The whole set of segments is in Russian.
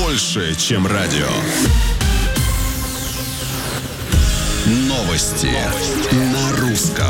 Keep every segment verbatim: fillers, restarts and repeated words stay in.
больше, чем радио. Новости, Новости. На русском.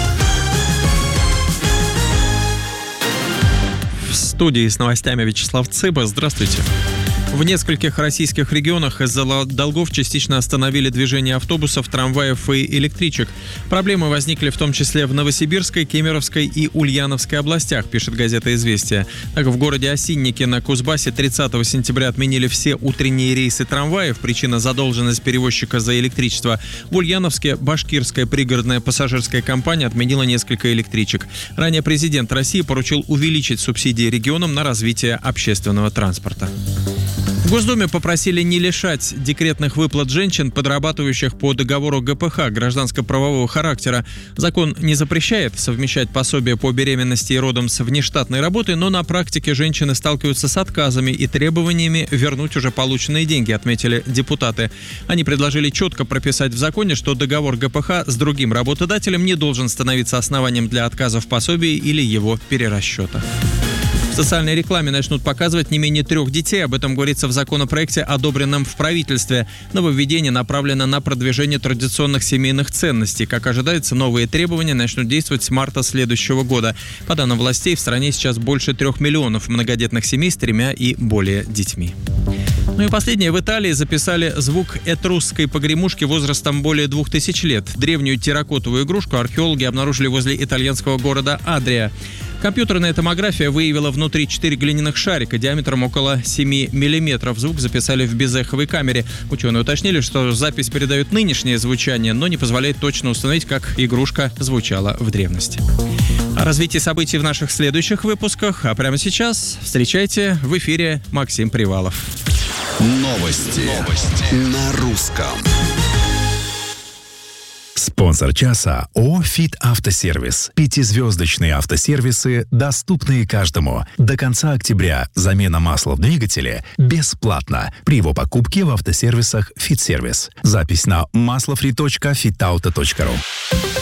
В студии с новостями Вячеслав Цыба. Здравствуйте. В нескольких российских регионах из-за долгов частично остановили движение автобусов, трамваев и электричек. Проблемы возникли в том числе в Новосибирской, Кемеровской и Ульяновской областях, пишет газета «Известия». Так, в городе Осинники на Кузбассе тридцатого сентября отменили все утренние рейсы трамваев. Причина — задолженность перевозчика за электричество. В Ульяновске башкирская пригородная пассажирская компания отменила несколько электричек. Ранее президент России поручил увеличить субсидии регионам на развитие общественного транспорта. В Госдуме попросили не лишать декретных выплат женщин, подрабатывающих по договору гэ пэ ха гражданско-правового характера. Закон не запрещает совмещать пособие по беременности и родам с внештатной работой, но на практике женщины сталкиваются с отказами и требованиями вернуть уже полученные деньги, отметили депутаты. Они предложили четко прописать в законе, что договор гэ пэ ха с другим работодателем не должен становиться основанием для отказа в пособии или его перерасчета. В социальной рекламе начнут показывать не менее трех детей. Об этом говорится в законопроекте, одобренном в правительстве. Нововведение направлено на продвижение традиционных семейных ценностей. Как ожидается, новые требования начнут действовать с марта следующего года. По данным властей, в стране сейчас больше трех миллионов многодетных семей с тремя и более детьми. Ну и последнее. В Италии записали звук этрусской погремушки возрастом более двух тысяч лет. Древнюю терракотовую игрушку археологи обнаружили возле итальянского города Адрия. Компьютерная томография выявила внутри четыре глиняных шарика диаметром около семи миллиметров. Звук записали в безэховой камере. Ученые уточнили, что запись передает нынешнее звучание, но не позволяет точно установить, как игрушка звучала в древности. О развитии событий в наших следующих выпусках. А прямо сейчас встречайте в эфире Максим Привалов. Новости, Новости. На русском. Спонсор часа ООО «Фит Автосервис». Пятизвездочные автосервисы, доступные каждому. До конца октября замена масла в двигателе бесплатна при его покупке в автосервисах «Фит Сервис». Запись на маслофри точка фитауто точка ру.